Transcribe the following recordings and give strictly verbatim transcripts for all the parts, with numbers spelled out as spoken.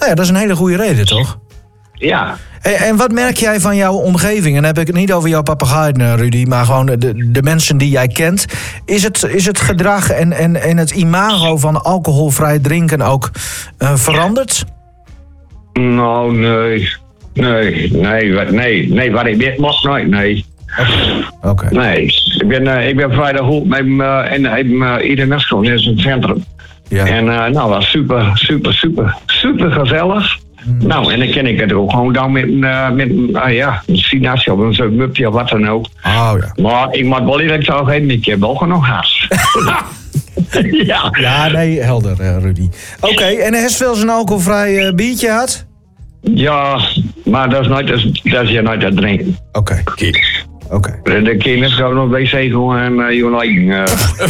Nou ja, dat is een hele goede reden, toch? Ja. En, en wat merk jij van jouw omgeving? En dan heb ik het niet over jouw papegaaien, Rudy, maar gewoon de, de mensen die jij kent. Is het, is het gedrag en, en, en het imago van alcoholvrij drinken ook uh, veranderd? Nou, nee. Nee, nee, wat, nee, nee, wat ik weet mag nooit, nee. Oké. Okay. Nee, ik ben, uh, ik ben vrijdag goed met hem uh, in, in uh, Ide Nesco, in het centrum. Ja. En uh, nou, dat was super, super, super, super gezellig. Mm. Nou, en dan ken ik het ook gewoon dan met, uh, met uh, ja, een sinaasje of een zo'n mupje of wat dan ook. Oh ja. Maar ik moet wel eerlijk zeggen, ik heb wel genoeg haast. ja. Ja, nee, helder, uh, Rudy. Oké, okay, en heeft wel eens een alcoholvrij uh, biertje gehad? Ja, maar dat is nooit, dat is, dat is je nooit aan drinken. Oké. Okay. Oké. Okay. De kinderen gaan nog wc gewoon en uh, je lijken. Uh.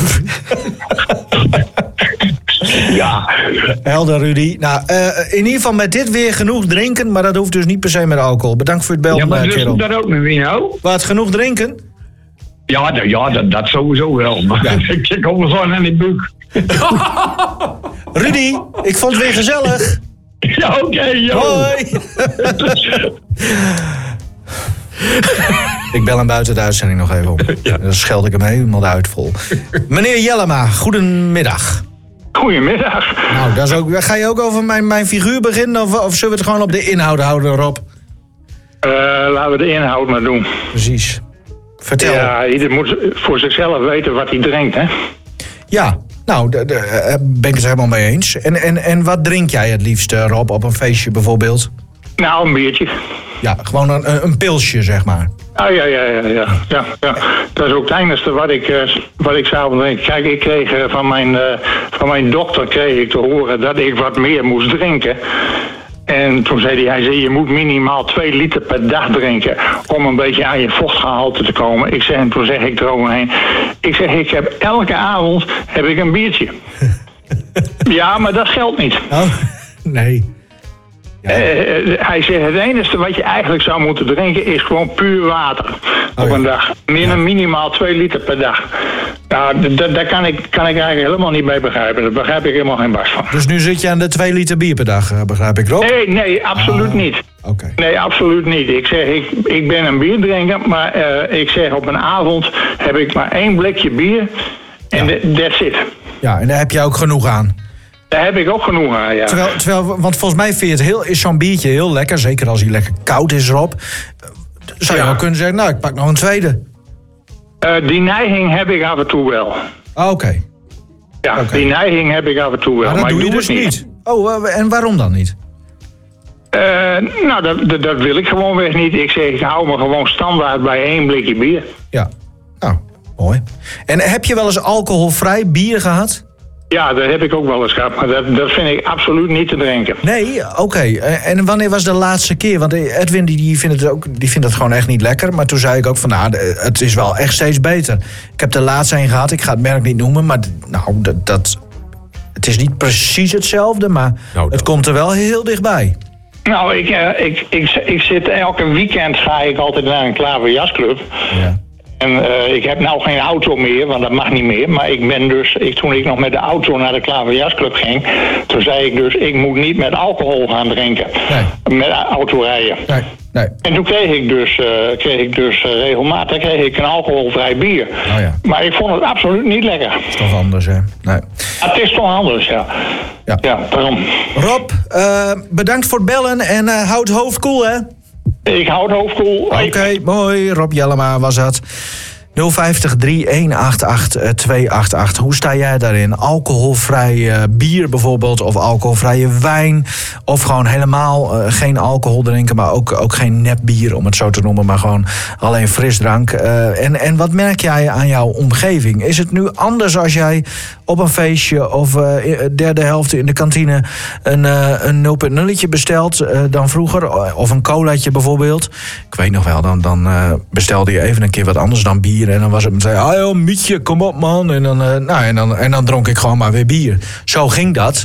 Ja. Helder, Rudy. Nou, uh, in ieder geval met dit weer genoeg drinken, maar dat hoeft dus niet per se met alcohol. Bedankt voor het bellen, ja, maar dus dat ook met wie nou? Wat, genoeg drinken? Ja, d- ja dat, dat sowieso wel. Maar ja. Ik kom er gewoon aan die boek. Rudy, ik vond het weer gezellig. Ja, oké, okay, hoi. Ik bel hem buiten de uitzending nog even op. Ja. Dan scheld ik hem helemaal uit vol. Meneer Jellema, goedemiddag. Goedemiddag. Nou, dat is ook, ga je ook over mijn, mijn figuur beginnen of, of zullen we het gewoon op de inhoud houden, Rob? Uh, laten we de inhoud maar doen. Precies. Vertel. Ja, ieder moet voor zichzelf weten wat hij drinkt, hè? Ja, nou, daar ben ik het helemaal mee eens. En, en, en wat drink jij het liefst, Rob, op een feestje bijvoorbeeld? Nou, een biertje. Ja, gewoon een, een pilsje, zeg maar. Ah, ja, ja, ja, ja, ja, ja. Dat is ook het enigste wat ik, uh, wat ik s'avonds drink. Kijk, ik kreeg uh, van, mijn, uh, van mijn dokter kreeg ik te horen dat ik wat meer moest drinken. En toen zei hij, hij zei, je moet minimaal twee liter per dag drinken om een beetje aan je vochtgehalte te komen. Ik zeg, en toen zeg ik eroverheen, ik zeg, ik heb elke avond heb ik een biertje. Ja, maar dat geldt niet. Oh, nee. Ja. Uh, hij zegt, het enige wat je eigenlijk zou moeten drinken is gewoon puur water oh, op een ja. dag. Min, ja. Minimaal twee liter per dag. Nou, daar kan ik, kan ik eigenlijk helemaal niet bij begrijpen. Daar begrijp ik helemaal geen barst van. Dus nu zit je aan de twee liter bier per dag, begrijp ik, Rob? Nee, nee, absoluut oh, niet. Okay. Nee, absoluut niet. Ik zeg, ik, ik ben een bierdrinker, maar uh, ik zeg op een avond heb ik maar één blikje bier en ja. that's it. Ja, en daar heb je ook genoeg aan. Daar heb ik ook genoeg aan, ja. Terwijl, terwijl, want volgens mij vind je het heel, is zo'n biertje heel lekker. Zeker als hij lekker koud is, Rob. Zou je ja. ook kunnen zeggen, nou, ik pak nog een tweede. Uh, die neiging heb ik af en toe wel. Oh, oké. Okay. Ja, okay. Die neiging heb ik af en toe wel. Maar dat maar doe ik je doe dus het niet. niet? Oh, en waarom dan niet? Uh, nou, dat, dat, dat wil ik gewoonweg niet. Ik zeg, ik hou me gewoon standaard bij één blikje bier. Ja, nou, mooi. En heb je wel eens alcoholvrij bier gehad? Ja, dat heb ik ook wel eens gehad, maar dat, dat vind ik absoluut niet te drinken. Nee, oké. Okay. En wanneer was de laatste keer? Want Edwin die, die, vindt het ook, die vindt het gewoon echt niet lekker. Maar toen zei ik ook van, nou, het is wel echt steeds beter. Ik heb de laatste een gehad, ik ga het merk niet noemen. Maar nou, dat, dat, het is niet precies hetzelfde, maar nou, het komt er wel heel dichtbij. Nou, ik, uh, ik, ik, ik zit elke weekend ga ik altijd naar een klaverjasclub. Ja. En uh, ik heb nou geen auto meer, want dat mag niet meer. Maar ik ben dus, ik, toen ik nog met de auto naar de klaverjasclub ging, toen zei ik dus, ik moet niet met alcohol gaan drinken. Nee. Met autorijden. Nee. Nee. En toen kreeg ik dus, uh, kreeg ik dus uh, regelmatig kreeg ik een alcoholvrij bier. Oh ja. Maar ik vond het absoluut niet lekker. Het is toch anders, hè? Nee. Ja, het is toch anders, ja. Ja, ja daarom. Rob, uh, bedankt voor het bellen en uh, houd het hoofd koel, hè? Ik hou het hoofd koel. Oké, okay, mooi. Rob Jellema was dat. nul vijftig drie een acht acht twee acht acht. Hoe sta jij daarin? Alcoholvrij uh, bier bijvoorbeeld, of alcoholvrije wijn. Of gewoon helemaal uh, geen alcohol drinken, maar ook, ook geen nepbier, om het zo te noemen, maar gewoon alleen frisdrank. Uh, en, en wat merk jij aan jouw omgeving? Is het nu anders als jij op een feestje of uh, derde helft in de kantine een, uh, een nul punt nul bestelt uh, dan vroeger? Of een colaatje bijvoorbeeld. Ik weet nog wel, dan, dan uh, bestelde je even een keer wat anders dan bier. En dan was het meteen, ah joh, mietje, kom op man. En dan, uh, nou, en, dan, en dan dronk ik gewoon maar weer bier. Zo ging dat.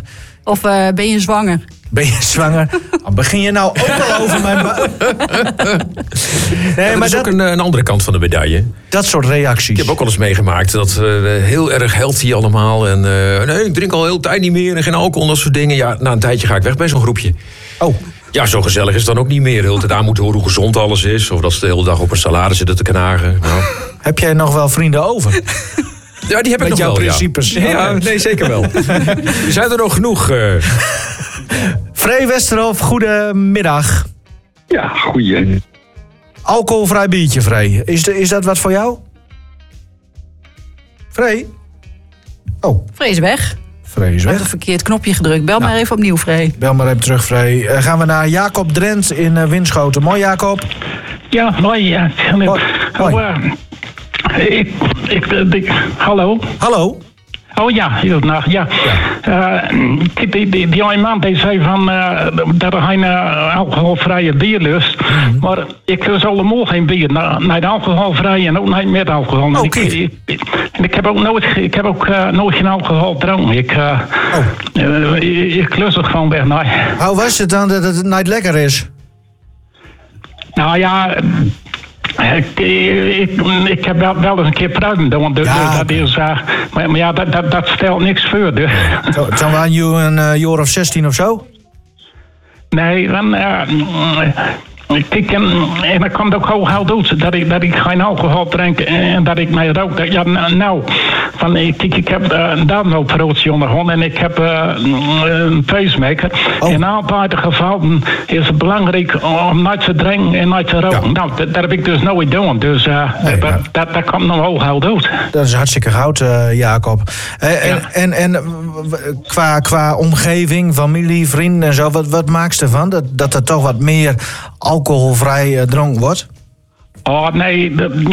Of uh, ben je zwanger? Ben je zwanger? Oh, begin je nou ook al over mijn... Ba- nee, ja, maar dat is ook een, een andere kant van de medaille. Dat soort reacties. Ik heb ook al eens meegemaakt dat uh, heel erg healthy allemaal. En uh, nee, ik drink al heel tijd niet meer en geen alcohol en dat soort dingen. Ja, na een tijdje ga ik weg bij zo'n groepje. Oh. Ja, zo gezellig is het dan ook niet meer. De hele tijd aan moeten horen hoe gezond alles is. Of dat ze de hele dag op een salade zitten te knagen. Nou. Heb jij nog wel vrienden over? Ja, die heb ik met nog jouw wel, principes. Ja. ja, nee, zeker wel. Er zijn er nog genoeg. Uh... Free Westerhof, goedemiddag. Ja, goeie. Alcoholvrij biertje, Free. Is, de, is dat wat voor jou? Free? Oh. Free is weg. Free is Ik heb weg. een verkeerd knopje gedrukt. Bel nou. maar even opnieuw, Free. Bel maar even terug, Free. Uh, gaan we naar Jacob Drent in uh, Winschoten. Mooi, Jacob. Ja, mooi. Ja. Mooi. Oh, uh, ik, ik, ik, hallo? Hallo? Oh ja, heel nacht, ja. ja. Uh, die, die, die, die ene man die zei van, uh, dat hij een uh, alcoholvrije bier lust. Mm-hmm. Maar ik lust allemaal geen bier. Nee, de alcoholvrije en ook niet met alcohol. Oh, ik, ik, ik, en ik heb ook nooit, ik heb ook, uh, nooit geen alcohol gedronken. Ik, uh, oh. uh, ik, ik lust het gewoon weg, nee. Hoe was het dan dat het niet lekker is? Nou ja... Ik, ik, ik heb wel, wel eens een keer pruimen doen, dus ja, dat is, uh, maar, maar ja, dat, dat, dat stelt niks voor. Dus. Zo, dan waren jullie een uh, jaar of zestien of zo? Nee, dan... Uh, Kijk, en, en dat komt ook heel hard uit dat ik, dat ik geen alcohol drink en dat ik mij rook. Dat, ja, nou, van, kijk, ik heb uh, een darmoperatie ondergaan en ik heb uh, een pacemaker. Oh. In altijd gevallen is het belangrijk om niet te drinken en niet te roken. Ja. Nou, dat, dat heb ik dus nooit gedaan. Dus uh, nee, dat, dat, dat komt nog heel hard uit. Dat is hartstikke goud, uh, Jacob. Uh, en, ja. en, en qua, qua omgeving, familie, vrienden en zo, wat, wat maakt je ervan? Dat, dat er toch wat meer alcoholvrij uh, dronken wordt? Oh nee,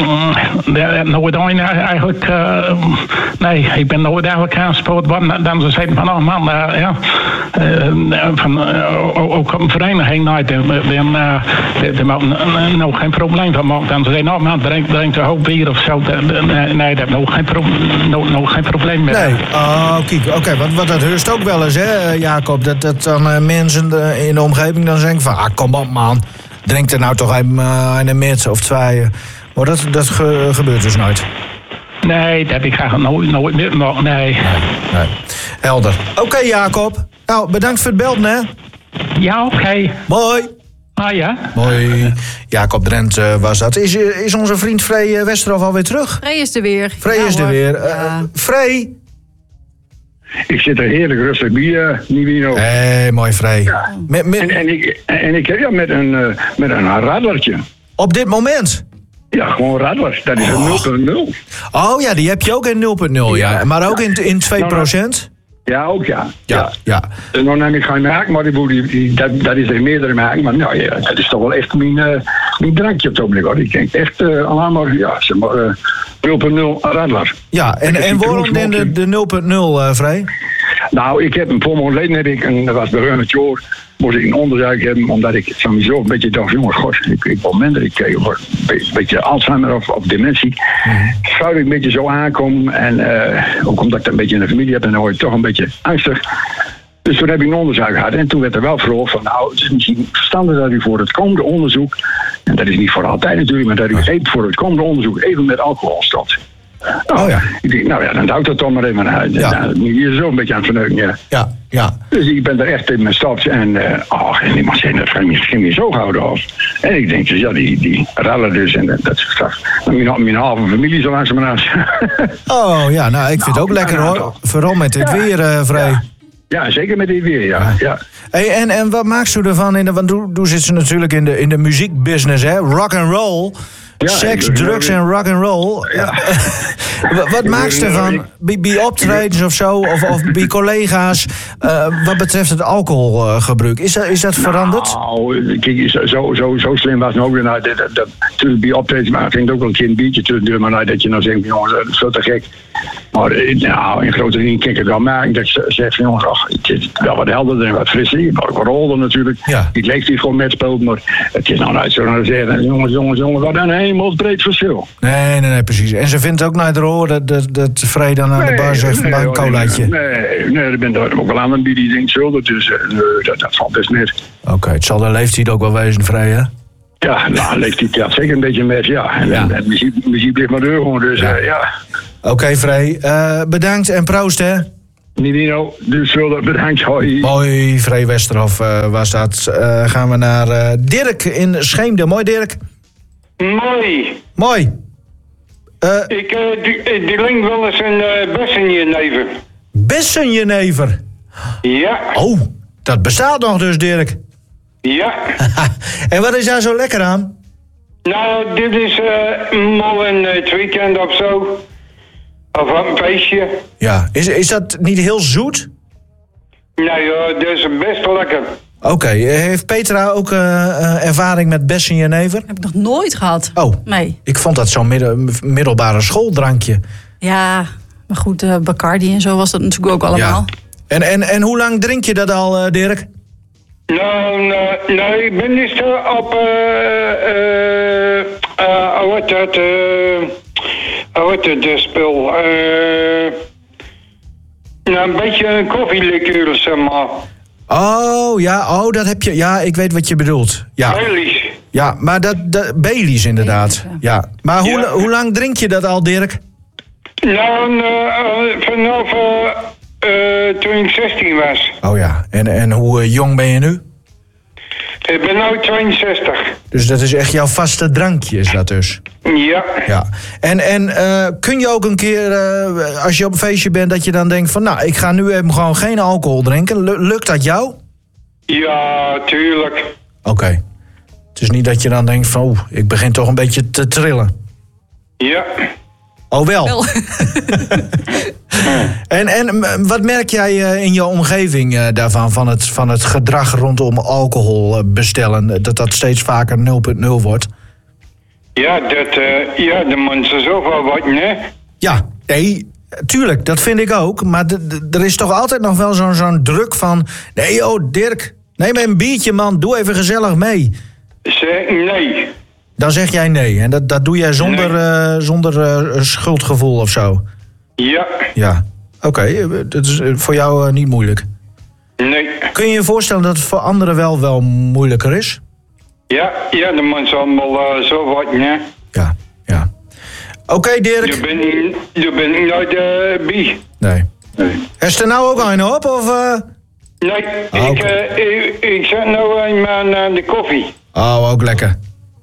nooit eigenlijk. Uh, nee, ik ben nooit eigenlijk aangespoord worden. Dan ze zeiden van, oh man, uh, ja. Uh, van, uh, ook op een vereniging, nou, daar mag nog geen probleem van maken. Dan ze zeiden, oh man, drink, drink een hoop bier of zo. Nee, daar nog geen, pro, nog, nog geen probleem mee. Nee, oh, kijk, oké, okay, want, want dat heurst ook wel eens, hè, Jacob. Dat, dat dan uh, mensen de, in de omgeving dan zeggen van, ah, kom op man. Drink er nou toch een, uh, een mits of twee. Maar dat, dat ge, gebeurt dus nooit. Nee, dat ik ga nooit, nooit meer. Nee. nee, nee. Helder. Oké, okay, Jacob. Nou, bedankt voor het belden, hè? Ja, oké. Okay. Mooi. Ah ja. Mooi. Jacob Drent uh, was dat. Is, is onze vriend Free Westerhof alweer terug? Free is er weer. Free ja, is er weer. Uh, ja. Free. Ik zit er heerlijk rustig bij, niet wie nog. Hé, hey, mooi Free. Ja. Met, met... En, en, ik, en ik heb ja met een, uh, met een radlertje. Op dit moment? Ja, gewoon radler. Dat is een oh. nul punt nul. Oh ja, die heb je ook in nul punt nul, ja. ja. Maar ook in, in twee procent? Ja, ook ja. Ja, ja. ja. En dan neem ik geen merk, maar die, die, die, dat, dat is er meerdere merken. Maar nou ja, dat is toch wel echt mijn, uh, mijn drankje op het ogenblik, hoor. Ik denk echt uh, alleen maar, ja, zeg maar, uh, nul punt nul radler. Ja, en, en waarom dan de, de nul punt nul, uh, Free? Nou, ik heb een paar maanden geleden, heb ik, en dat was bij het jaar, moest ik een onderzoek hebben, omdat ik sowieso een beetje dacht, jongen, god, ik, ik wil minder, ik kreeg een beetje Alzheimer of, of dementie. Mm-hmm. Zou ik een beetje zo aankomen en uh, ook omdat ik een beetje in de familie heb, en dan word ik toch een beetje angstig. Dus toen heb ik een onderzoek gehad en toen werd er wel vroeg van, nou, het is misschien verstandig dat u voor het komende onderzoek, en dat is niet voor altijd natuurlijk, maar dat u even voor het komende onderzoek even met alcohol stopt. Nou, oh ja. Ik denk, nou ja, dan houdt het toch maar even uit. Ja. Nu is zo een beetje aan het verneuken, ja. Ja, ja. Dus ik ben er echt in mijn staps en, uh, oh, en ik mag zeggen, dat ging me zo gehouden af. En ik denk dus, ja, die, die rallen dus, en dat is straks. Mijn, mijn halve familie zo langs me naast. Oh ja, nou, ik vind nou, het ook lekker hoor. Toch. Vooral met dit ja. weer, uh, Free. Ja. Ja, zeker met dit weer, ja. ja. Hey, en, en wat maakt ze ervan? In de, want toen zit ze natuurlijk in de, in de muziekbusiness, hè? Rock and roll. Ja, seks, drugs en rock and roll. Ja. Wat maakt ze ervan? Bij optredens of zo, of, of bij collega's, uh, wat betreft het alcoholgebruik? Is dat, is dat veranderd? Nou, kijk, zo, zo, zo slim was het ook weer. Nou, dat, dat, dat, bij optredens, maar ging het ook wel een keer een biertje tussendoor, maar nou, dat je nou zegt, jongens, dat is zo te gek. Maar eh, nou, in grote dingen kijk ik wel maar. Dat ik zeg van jongens, ach, het is wel wat helderder en wat frisser. Je hebt ook wat rollen natuurlijk. Ja. Ik leek die gewoon met speelt, maar het is nou nooit zo naar zeggen. Jongens, jongens, jongens, wat een hemelsbreed verschil. Nee, nee, nee, precies. En ze vindt ook nooit hoor dat, dat, dat Vrij dan aan de bar zegt van een colaatje. Nee, nee, er bent er ook wel aan een die denkt zo. Dus uh, nee, dat, dat valt dus niet. Oké, okay, het zal de leeftijd ook wel wezen, Vrij, hè? Ja, nou, leeftijd ja, zeker een beetje met, ja. En, ja. en, en muziek, muziek blijft maar deur gewoon, dus ja. Uh, ja. Oké, okay, Vrij. Uh, bedankt en proost, hè? Nino, dus veel bedankt, hoi. Mooi, Vrij Westerhof uh, was dat. Uh, gaan we naar uh, Dirk in Scheemde. Mooi, Dirk. Mooi. Mooi. Uh, ik uh, die, die link wel eens een uh, bessenjenever. Bessenjenever? Ja. Oh, dat bestaat nog dus, Dirk. Ja. En wat is daar zo lekker aan? Nou, dit is uh, mal een uh, weekend of zo. Of een feestje. Ja, is, is dat niet heel zoet? Nee hoor, dat is best lekker. Oké, okay. Heeft Petra ook uh, uh, ervaring met bessenjenever? Heb ik nog nooit gehad. Oh, nee. Ik vond dat zo'n middel, middelbare schooldrankje. Ja, maar goed, uh, Bacardi en zo was dat natuurlijk ook allemaal. Ja. En, en, en hoe lang drink je dat al, uh, Dirk? Nou, nee, nee, ik ben niet op, eh, eh, eh, hoe heet dat, eh, hoe heet het, de spul, eh, nou, een beetje een koffieliqueur, zeg maar. Oh, ja, oh, dat heb je, ja, ik weet wat je bedoelt. Ja. Baileys. Ja, maar dat, dat Baileys inderdaad, ja. Maar hoe, ja. hoe lang drink je dat al, Dirk? Nou, uh, vanaf uh, uh, toen ik zestien was. Oh ja, en, en hoe uh, jong ben je nu? Ik ben nu tweeënzestig. Dus dat is echt jouw vaste drankje, is dat dus? Ja. Ja. En, en uh, kun je ook een keer, uh, als je op een feestje bent, dat je dan denkt van, nou, ik ga nu even gewoon geen alcohol drinken. L- lukt dat jou? Ja, tuurlijk. Oké. Okay. Het is niet dat je dan denkt van, oeh, ik begin toch een beetje te trillen. Ja. Oh wel. wel. en, en wat merk jij in je omgeving daarvan, van het, van het gedrag rondom alcohol bestellen, dat dat steeds vaker nul punt nul wordt? Ja, dat, uh, ja, de mensen zoveel wat, nee? Ja, nee, tuurlijk, dat vind ik ook. Maar d- d- er is toch altijd nog wel zo'n, zo'n druk van, nee joh, Dirk, neem een biertje man, doe even gezellig mee. Zeg nee. Dan zeg jij nee. En dat, dat doe jij zonder, nee. uh, zonder uh, schuldgevoel of zo? Ja. Ja. Oké, okay. Dat is voor jou uh, niet moeilijk? Nee. Kun je je voorstellen dat het voor anderen wel, wel moeilijker is? Ja, ja, de mensen allemaal uh, zo wat, nee. Ja, ja. Oké, okay, Dirk. Je bent niet, je bent niet nooit uh, bij. Nee. nee. Is er nou ook een op, of... Uh... Nee, oh, ik, okay. uh, ik, ik zet nou een aan uh, de koffie. Oh, ook lekker.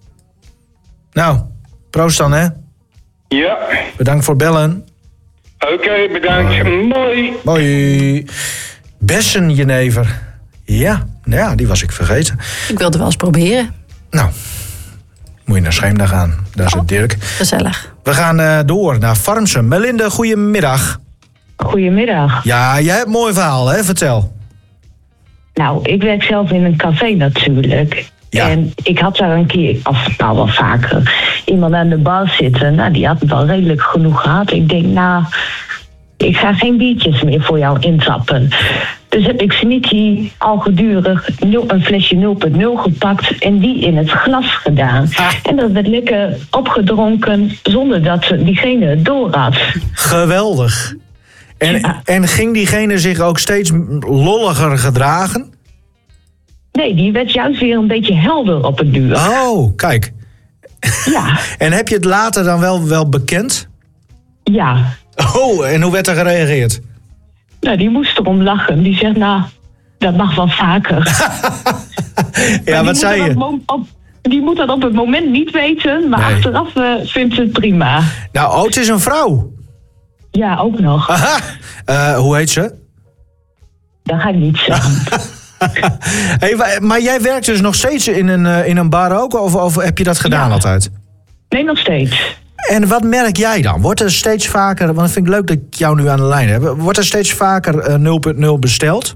Nou, proost dan, hè? Ja. Bedankt voor bellen. Oké, okay, bedankt. Uh, Mooi. Mooi. Bessenjenever. Ja, ja, die was ik vergeten. Ik wilde wel eens proberen. Nou, moet je naar Scheemda gaan. Daar is oh, het Dirk. Gezellig. We gaan uh, door naar Farmsum. Melinde, goedemiddag. Goedemiddag. Ja, jij hebt een mooi verhaal, hè? Vertel. Nou, ik werk zelf in een café natuurlijk. Ja. En ik had daar een keer, of nou wel vaker, iemand aan de bar zitten. Nou, die had het al redelijk genoeg gehad. Ik denk, nou, ik ga geen biertjes meer voor jou intrappen. Dus heb ik Sneaky al gedurig een flesje nul punt nul gepakt en die in het glas gedaan. Ah. En dat werd lekker opgedronken zonder dat diegene het door had. Geweldig. En, ja. en ging diegene zich ook steeds lolliger gedragen? Nee, die werd juist weer een beetje helder op het duur. Oh, kijk. Ja. En heb je het later dan wel, wel bekend? Ja. Oh, en hoe werd er gereageerd? Nou, die moest erom lachen. Die zegt, nou, dat mag wel vaker. Ja, wat zei je? Op, op, die moet dat op het moment niet weten, maar nee. achteraf uh, vindt ze het prima. Nou, oh, het is een vrouw. Ja, ook nog. Aha. Uh, hoe heet ze? Dat ga ik niet zeggen. Hey, maar jij werkt dus nog steeds in een, uh, in een bar ook? Of, of heb je dat gedaan ja. altijd? Nee, nog steeds. En wat merk jij dan? Wordt er steeds vaker, want dat vind ik leuk dat ik jou nu aan de lijn heb. Wordt er steeds vaker uh, nul punt nul besteld?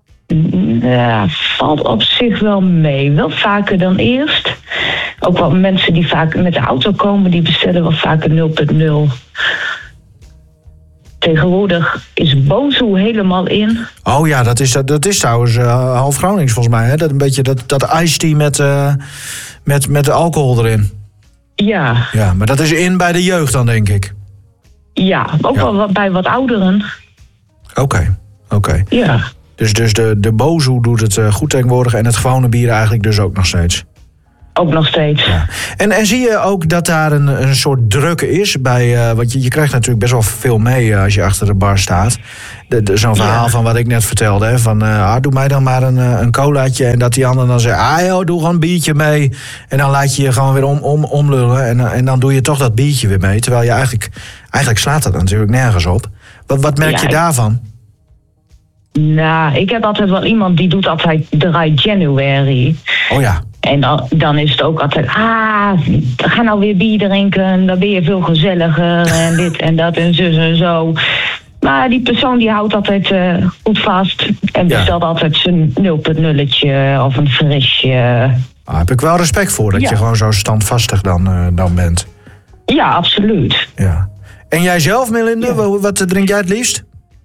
Ja, valt op zich wel mee. Wel vaker dan eerst. Ook wel mensen die vaak met de auto komen, die bestellen wel vaker nul punt nul. tegenwoordig is Bozo helemaal in. Oh ja, dat is, dat is trouwens uh, half Gronings volgens mij. Hè? Dat een beetje dat, dat iced tea met, uh, met, met alcohol erin. Ja. Ja, maar dat is in bij de jeugd dan, denk ik. Ja, ook ja. wel wat, bij wat ouderen. Oké, okay, oké. Okay. Ja. Dus, dus de, de Bozo doet het uh, goed tegenwoordig en het gewone bier eigenlijk dus ook nog steeds. Ook nog steeds. Ja. En, en zie je ook dat daar een, een soort druk is bij... Uh, want je, je krijgt natuurlijk best wel veel mee uh, als je achter de bar staat. De, de, zo'n verhaal ja. van wat ik net vertelde. Hè, van, uh, ah, doe mij dan maar een, een colaatje. En dat die ander dan zegt, ah joh, doe gewoon een biertje mee. En dan laat je je gewoon weer om, om, omlullen. En, en dan doe je toch dat biertje weer mee. Terwijl je eigenlijk... Eigenlijk slaat dat natuurlijk nergens op. Wat, wat merk ja, je daarvan? Nou, ik heb altijd wel iemand die doet altijd Dry January. Oh ja. En dan, dan is het ook altijd, ah, ga nou weer bier drinken, dan ben je veel gezelliger en dit en dat en zus en zo. Maar die persoon die houdt altijd uh, goed vast en bestelt ja. altijd zijn nul punt nulletje of een frisje. Ah, heb ik wel respect voor dat ja. je gewoon zo standvastig dan, uh, dan bent. Ja, absoluut. Ja. En jij zelf, Melinde, ja. wat drink jij het liefst?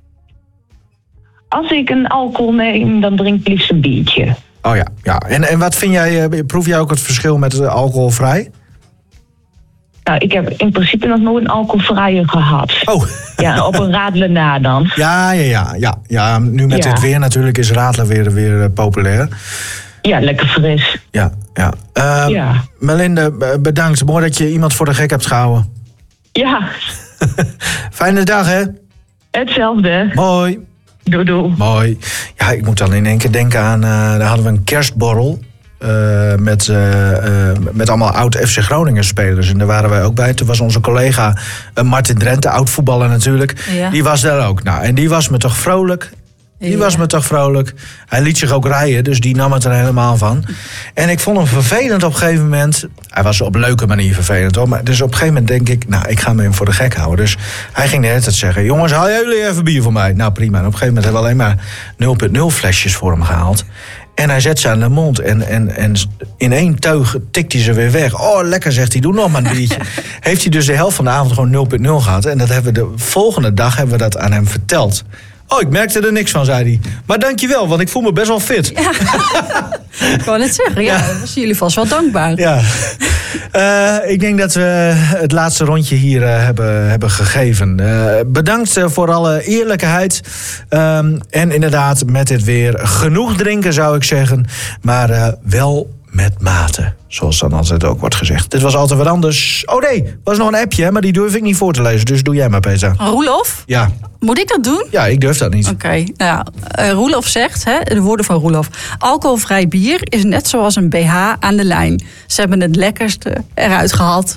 Als ik een alcohol neem, dan drink ik liefst een biertje. Oh ja, ja. En, en wat vind jij, proef jij ook het verschil met uh, alcoholvrij? Nou, ik heb in principe nog nooit een alcoholvrije gehad. Oh. Ja, op een radelen na dan. Ja, ja, ja. ja. ja nu met ja. dit weer natuurlijk is radelen weer, weer uh, populair. Ja, lekker fris. Ja, ja. Uh, ja. Melinde, bedankt. Mooi dat je iemand voor de gek hebt gehouden. Ja. Fijne dag, hè? Hetzelfde. Mooi. Doei, doei. Mooi. Ja, ik moet dan in één keer denken aan... Uh, daar hadden we een kerstborrel... Uh, met, uh, uh, met allemaal oud F C Groningen spelers. En daar waren wij ook bij. Toen was onze collega uh, Martin Drenthe, oud voetballer natuurlijk. Ja. Die was daar ook. Nou, en die was me toch vrolijk... Die ja. was me toch vrolijk. Hij liet zich ook rijden, dus die nam het er helemaal van. En ik vond hem vervelend op een gegeven moment. Hij was op een leuke manier vervelend hoor. Maar dus op een gegeven moment denk ik, nou, ik ga me hem voor de gek houden. Dus hij ging de hele tijd zeggen, jongens, haal jullie even bier voor mij. Nou, prima. En op een gegeven moment hebben we alleen maar nul punt nul flesjes voor hem gehaald. En hij zet ze aan de mond en, en, en in één teug tikt hij ze weer weg. Oh, lekker, zegt hij, doe nog maar een biertje. Heeft hij dus de helft van de avond gewoon nul punt nul gehad. En dat hebben we de volgende dag hebben we dat aan hem verteld. Oh, ik merkte er niks van, zei hij. Maar dankjewel, want ik voel me best wel fit. Ja. Ik wou net zeggen, ja, ja. was jullie vast wel dankbaar. Ja. Uh, ik denk dat we het laatste rondje hier uh, hebben, hebben gegeven. Uh, bedankt uh, voor alle eerlijkheid. Um, en inderdaad, met dit weer genoeg drinken, zou ik zeggen. Maar uh, wel met mate, zoals dan altijd ook wordt gezegd. Dit was altijd wat anders. Oh nee, was nog een appje, maar die durf ik niet voor te lezen. Dus doe jij maar, Peter. Roelof? Ja. Moet ik dat doen? Ja, ik durf dat niet. Oké, okay. nou ja, uh, Roelof zegt, hè, de woorden van Roelof. Alcoholvrij bier is net zoals een B H aan de lijn. Ze hebben het lekkerste eruit gehaald.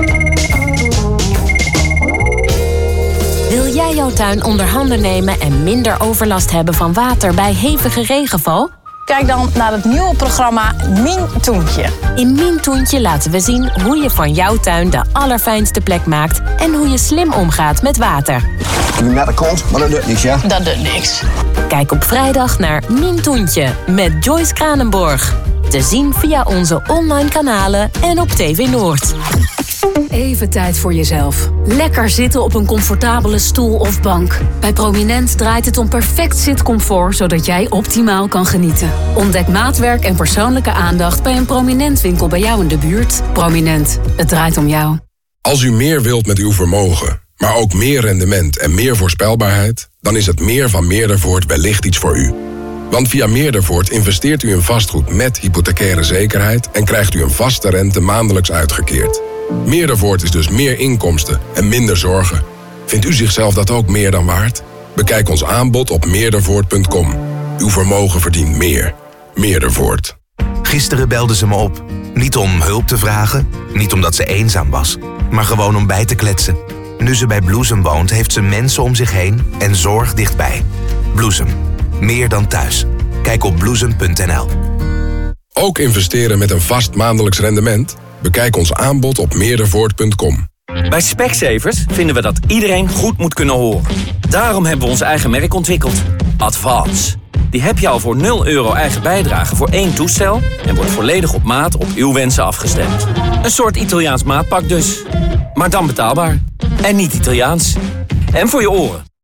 Wil jij jouw tuin onder handen nemen en minder overlast hebben van water bij hevige regenval? Kijk dan naar het nieuwe programma Mientoentje. In Mientoentje laten we zien hoe je van jouw tuin de allerfijnste plek maakt en hoe je slim omgaat met water. Ik ben net de kont, maar dat doet niks, ja? Dat doet niks. Kijk op vrijdag naar Mientoentje met Joyce Kranenborg. Te zien via onze online kanalen en op T V Noord. Even tijd voor jezelf. Lekker zitten op een comfortabele stoel of bank. Bij Prominent draait het om perfect zitcomfort, zodat jij optimaal kan genieten. Ontdek maatwerk en persoonlijke aandacht bij een Prominent winkel bij jou in de buurt. Prominent, het draait om jou. Als u meer wilt met uw vermogen, maar ook meer rendement en meer voorspelbaarheid, dan is het meer van Meerdervoort wellicht iets voor u. Want via Meerdervoort investeert u in vastgoed met hypothecaire zekerheid en krijgt u een vaste rente maandelijks uitgekeerd. Meerdervoort is dus meer inkomsten en minder zorgen. Vindt u zichzelf dat ook meer dan waard? Bekijk ons aanbod op meerdervoort punt com. Uw vermogen verdient meer. Meerdervoort. Gisteren belde ze me op. Niet om hulp te vragen, niet omdat ze eenzaam was, maar gewoon om bij te kletsen. Nu ze bij Bloesem woont, heeft ze mensen om zich heen en zorg dichtbij. Bloesem. Meer dan thuis. Kijk op bloesem punt n l. Ook investeren met een vast maandelijks rendement? Bekijk ons aanbod op meerdervoort punt com. Bij Specsavers vinden we dat iedereen goed moet kunnen horen. Daarom hebben we ons eigen merk ontwikkeld. Advance. Die heb je al voor nul euro eigen bijdrage voor één toestel en wordt volledig op maat op uw wensen afgestemd. Een soort Italiaans maatpak dus. Maar dan betaalbaar. En niet Italiaans. En voor je oren.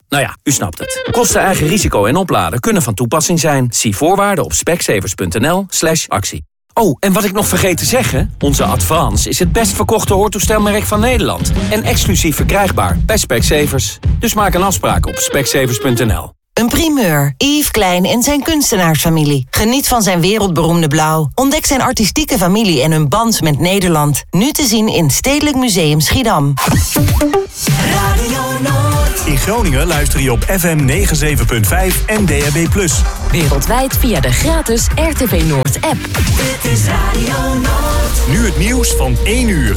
Nou ja, u snapt het. Kosten, eigen risico en opladen kunnen van toepassing zijn. Zie voorwaarden op specsavers.nl slash actie. Oh, en wat ik nog vergeet te zeggen... onze Advance is het best verkochte hoortoestelmerk van Nederland. En exclusief verkrijgbaar bij Specsavers. Dus maak een afspraak op specsavers punt n l. Een primeur. Yves Klein en zijn kunstenaarsfamilie. Geniet van zijn wereldberoemde blauw. Ontdek zijn artistieke familie en hun band met Nederland. Nu te zien in Stedelijk Museum Schiedam. Radio Noord. In Groningen luister je op F M negenenzeventig punt vijf en D A B plus. Wereldwijd via de gratis R T V Noord app. Dit is Radio Noord. Nu het nieuws van één uur.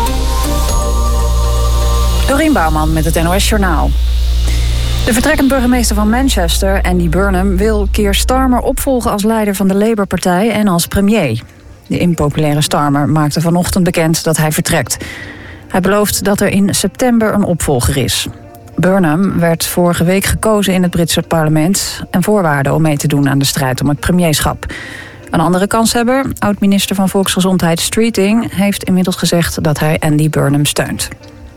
Dorien Bouwman met het N O S Journaal. De vertrekkend burgemeester van Manchester, Andy Burnham, wil Keir Starmer opvolgen als leider van de Labour-partij en als premier. De impopulaire Starmer maakte vanochtend bekend dat hij vertrekt. Hij belooft dat er in september een opvolger is. Burnham werd vorige week gekozen in het Britse parlement en voorwaarde om mee te doen aan de strijd om het premierschap. Een andere kanshebber, oud-minister van Volksgezondheid Streeting, heeft inmiddels gezegd dat hij Andy Burnham steunt.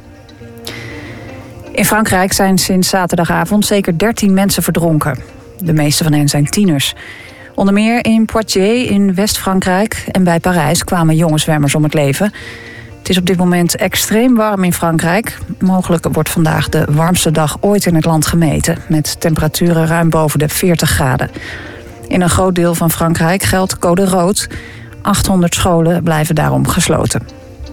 In Frankrijk zijn sinds zaterdagavond zeker dertien mensen verdronken. De meeste van hen zijn tieners. Onder meer in Poitiers in West-Frankrijk en bij Parijs kwamen jonge zwemmers om het leven. Het is op dit moment extreem warm in Frankrijk. Mogelijk wordt vandaag de warmste dag ooit in het land gemeten, met temperaturen ruim boven de veertig graden. In een groot deel van Frankrijk geldt code rood. achthonderd scholen blijven daarom gesloten.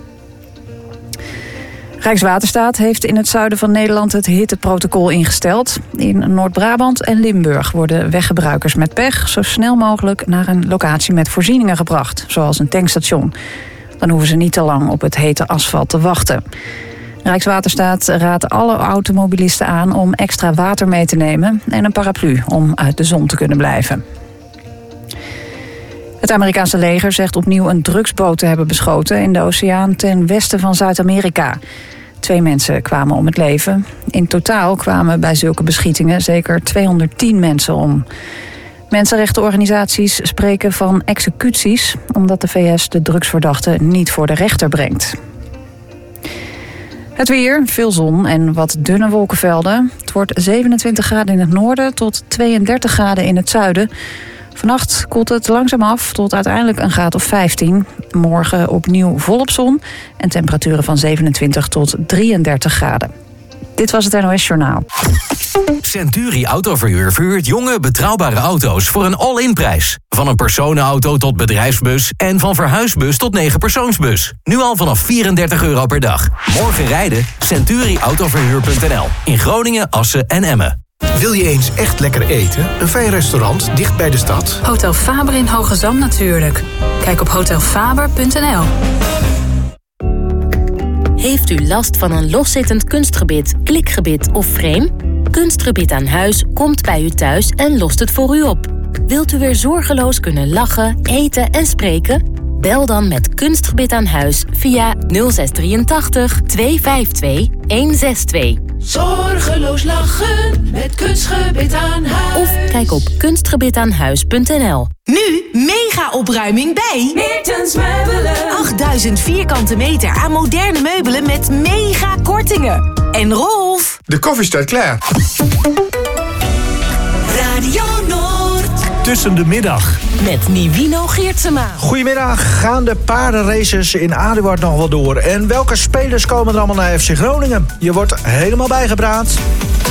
Rijkswaterstaat heeft in het zuiden van Nederland het hitteprotocol ingesteld. In Noord-Brabant en Limburg worden weggebruikers met pech zo snel mogelijk naar een locatie met voorzieningen gebracht, zoals een tankstation. Dan hoeven ze niet te lang op het hete asfalt te wachten. Rijkswaterstaat raadt alle automobilisten aan om extra water mee te nemen en een paraplu om uit de zon te kunnen blijven. Het Amerikaanse leger zegt opnieuw een drugsboot te hebben beschoten in de oceaan ten westen van Zuid-Amerika. Twee mensen kwamen om het leven. In totaal kwamen bij zulke beschietingen zeker tweehonderdtien mensen om. Mensenrechtenorganisaties spreken van executies, omdat de V S de drugsverdachte niet voor de rechter brengt. Het weer, veel zon en wat dunne wolkenvelden. Het wordt zevenentwintig graden in het noorden tot tweeëndertig graden in het zuiden. Vannacht koelt het langzaam af tot uiteindelijk een graad of vijftien. Morgen opnieuw volop zon en temperaturen van zevenentwintig tot drieëndertig graden. Dit was het N O S Journaal. Century Autoverhuur verhuurt jonge, betrouwbare auto's voor een all-in prijs. Van een personenauto tot bedrijfsbus en van verhuisbus tot negen persoonsbus. Nu al vanaf vierendertig euro per dag. Morgen rijden, century autoverhuur punt n l. In Groningen, Assen en Emmen. Wil je eens echt lekker eten? Een fijn restaurant dicht bij de stad? Hotel Faber in Hoge Zand natuurlijk. Kijk op hotel faber punt n l. Heeft u last van een loszittend kunstgebit, klikgebit of frame? Kunstgebit aan huis komt bij u thuis en lost het voor u op. Wilt u weer zorgeloos kunnen lachen, eten en spreken? Bel dan met Kunstgebit aan huis via nul zes drieëntachtig, tweehonderdvijfentwintig, honderdzesentwintig. Zorgeloos lachen met Kunstgebit aan huis. Of kijk op kunstgebitaanhuis punt n l. Nu mega opruiming bij Meertens Meubelen. achtduizend vierkante meter aan moderne meubelen met mega kortingen. En Rolf, de koffie staat klaar. Radio Noord. Tussen de middag. Met Nivino Geertsema. Goedemiddag, gaan de paardenraces in Aduard nog wel door? En welke spelers komen er allemaal naar F C Groningen? Je wordt helemaal bijgepraat.